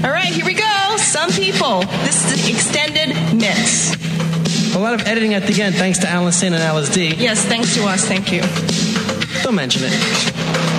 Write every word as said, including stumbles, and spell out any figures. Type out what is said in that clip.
All right, here we go. Some people. This is the extended mix. A lot of editing at the end, thanks to Alan Sin and Alice D. Yes, thanks to us. Thank you. Don't mention it.